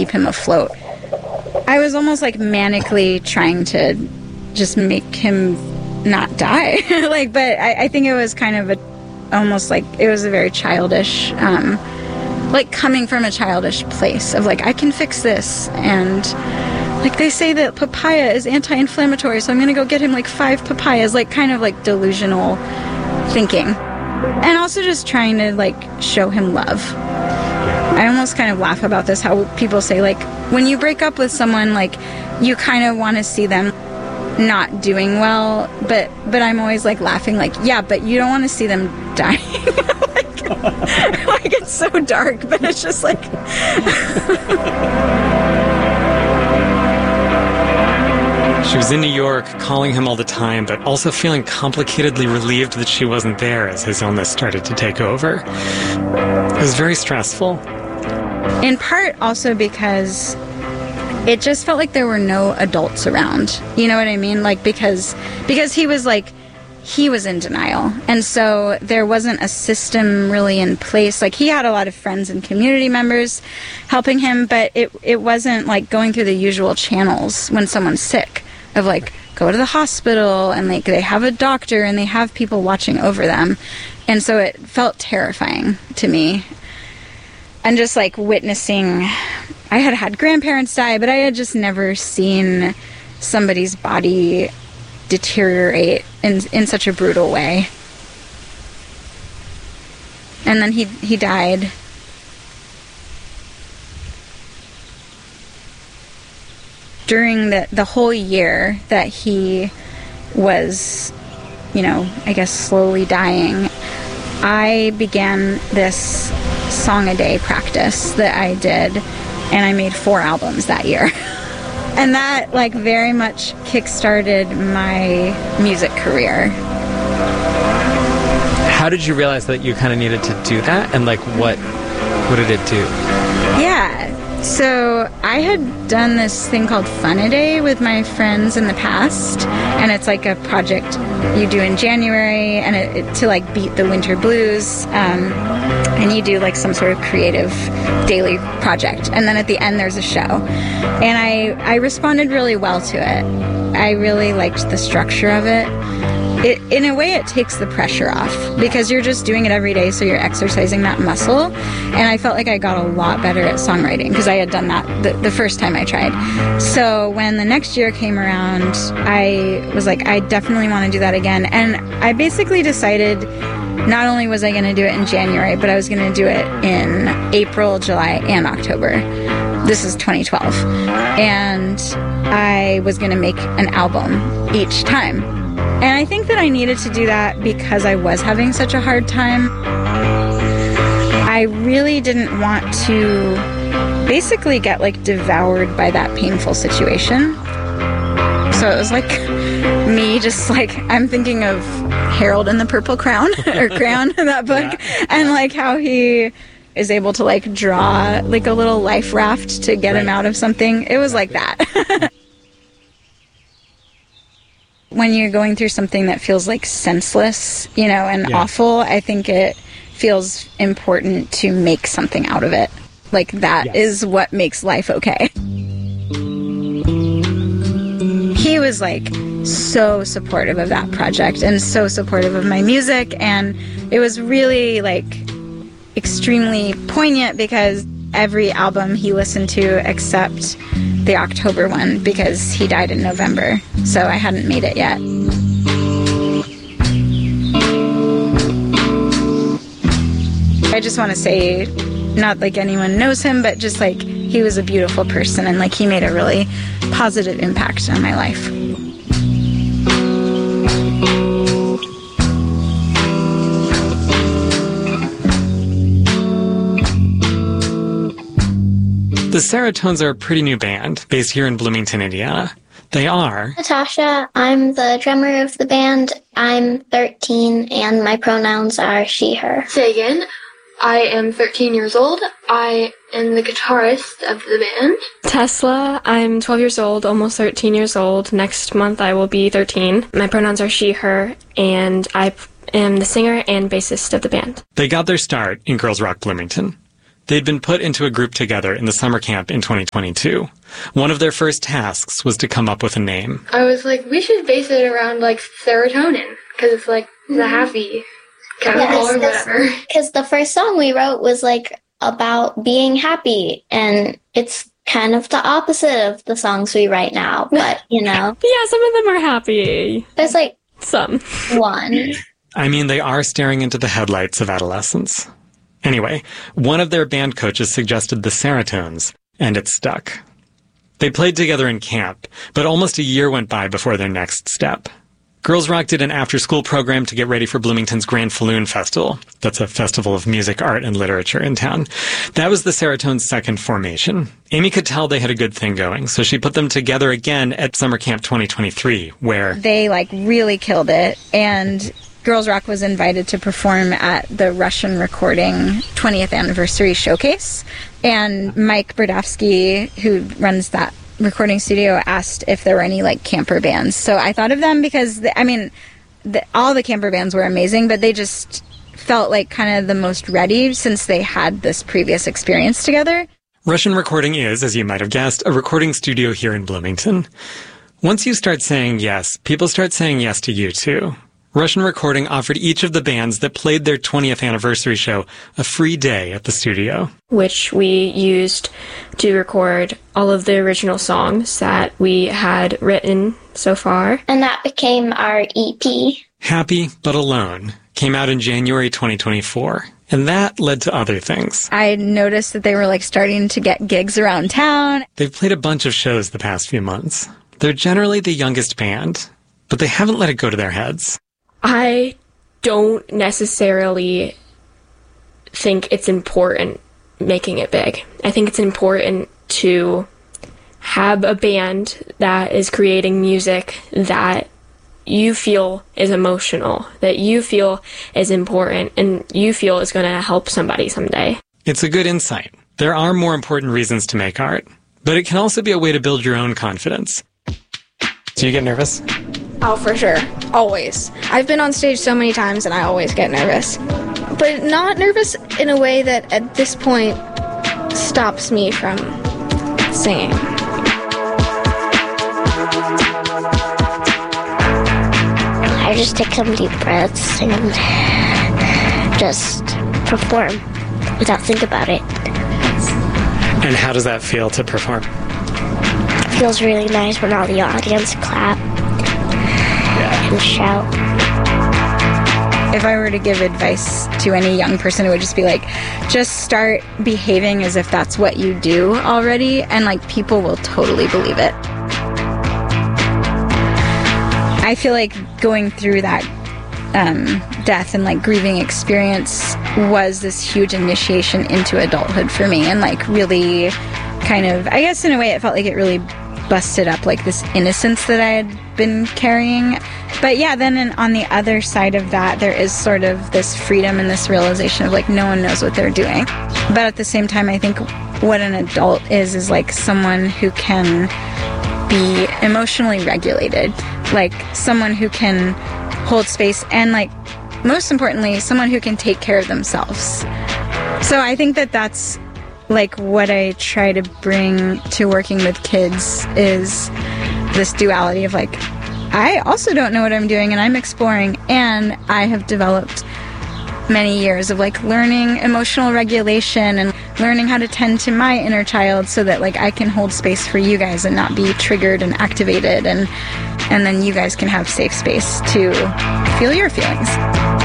keep him afloat. I was almost like manically trying to just make him not die. But I think it was kind of almost like it was a very childish, coming from a childish place of I can fix this. And they say that papaya is anti-inflammatory, so I'm going to go get him 5 papayas, kind of delusional thinking. And also just trying to show him love. I almost kind of laugh about this, how people say when you break up with someone, you kind of want to see them not doing well, but I'm always laughing yeah, but you don't want to see them dying. It's so dark, but it's just She was in New York, calling him all the time, but also feeling complicatedly relieved that she wasn't there as his illness started to take over. It was very stressful. In part also because it just felt like there were no adults around. You know what I mean? Because he was he was in denial. And so there wasn't a system really in place. He had a lot of friends and community members helping him, but it wasn't going going through the usual channels when someone's sick of go to the hospital and they have a doctor and they have people watching over them. And so it felt terrifying to me. And just witnessing, I had grandparents die, but I had just never seen somebody's body deteriorate in such a brutal way. And then he died. During the whole year that he was, I guess slowly dying, I began this song a day practice that I did, and I made 4 albums that year. And that very much kickstarted my music career. How did you realize that you kind of needed to do that, and what did it do? Yeah. So I had done this thing called Fun-A-Day with my friends in the past, and it's a project you do in January, and it to beat the winter blues, and you do some sort of creative daily project, and then at the end there's a show. And I responded really well to it. I really liked the structure of it. In a way, it takes the pressure off because you're just doing it every day, so you're exercising that muscle. And I felt like I got a lot better at songwriting because I had done that the first time I tried. So when the next year came around, I was I definitely want to do that again. And I basically decided not only was I going to do it in January, but I was going to do it in April, July, and October. This is 2012. And I was going to make an album each time. And I think that I needed to do that because I was having such a hard time. I really didn't want to basically get devoured by that painful situation. So it was me just I'm thinking of Harold and the Purple Crown or Crown in that book, yeah. And how he is able to draw a little life raft to get him out of something. It was like that. When you're going through something that feels senseless, and awful, I think it feels important to make something out of it. That is what makes life okay. He was so supportive of that project and so supportive of my music, and it was really extremely poignant because every album he listened to except the October one because he died in November, so I hadn't made it yet. I just want to say, not anyone knows him, but just he was a beautiful person, and he made a really positive impact on my life. The Serotones are a pretty new band based here in Bloomington, Indiana. They are Natasha. I'm the drummer of the band. I'm 13, and my pronouns are she, her. Sagan. I am 13 years old. I am the guitarist of the band. Tesla. I'm 12 years old, almost 13 years old. Next month I will be 13. My pronouns are she, her, and I am the singer and bassist of the band. They got their start in Girls Rock Bloomington. They'd been put into a group together in the summer camp in 2022. One of their first tasks was to come up with a name. I was like, we should base it around, like, serotonin, because it's, like, the happy chemical or whatever. Because the first song we wrote was, like, about being happy, and it's kind of the opposite of the songs we write now, but, you know. Yeah, some of them are happy. There's, like, some. one. I mean, they are staring into the headlights of adolescence. Anyway, one of their band coaches suggested the Serotones, and it stuck. They played together in camp, but almost a year went by before their next step. Girls Rock did an after-school program to get ready for Bloomington's Grand Falloon Festival. That's a festival of music, art, and literature in town. That was the Serotones' second formation. Amy could tell they had a good thing going, so she put them together again at Summer Camp 2023, where they, like, really killed it, and Girls Rock was invited to perform at the Russian Recording 20th Anniversary Showcase, and Mike Brodowski, who runs that recording studio, asked if there were any, like, camper bands. So I thought of them because, all the camper bands were amazing, but they just felt like kind of the most ready since they had this previous experience together. Russian Recording is, as you might have guessed, a recording studio here in Bloomington. Once you start saying yes, people start saying yes to you, too. Russian Recording offered each of the bands that played their 20th anniversary show a free day at the studio, which we used to record all of the original songs that we had written so far. And that became our EP. Happy But Alone came out in January 2024, and that led to other things. I noticed that they were, like, starting to get gigs around town. They've played a bunch of shows the past few months. They're generally the youngest band, but they haven't let it go to their heads. I don't necessarily think it's important making it big. I think it's important to have a band that is creating music that you feel is emotional, that you feel is important, and you feel is going to help somebody someday. It's a good insight. There are more important reasons to make art, but it can also be a way to build your own confidence. Do you get nervous? Oh, for sure. Always. I've been on stage so many times and I always get nervous. But not nervous in a way that at this point stops me from singing. I just take some deep breaths and just perform without thinking about it. And how does that feel to perform? It feels really nice when all the audience clap. And shout. If I were to give advice to any young person, it would just be like, just start behaving as if that's what you do already, and, like, people will totally believe it. I feel like going through that death and, like, grieving experience was this huge initiation into adulthood for me, and, like, really kind of, I guess in a way it felt like it really busted up, like, this innocence that I had been carrying. But yeah, then on the other side of that, there is sort of this freedom and this realization of, like, no one knows what they're doing. But at the same time, I think what an adult is like someone who can be emotionally regulated, like someone who can hold space, and, like, most importantly, someone who can take care of themselves. So I think that that's, like, what I try to bring to working with kids is this duality of, like, I also don't know what I'm doing and I'm exploring, and I have developed many years of, like, learning emotional regulation and learning how to tend to my inner child so that, like, I can hold space for you guys and not be triggered and activated, and then you guys can have safe space to feel your feelings.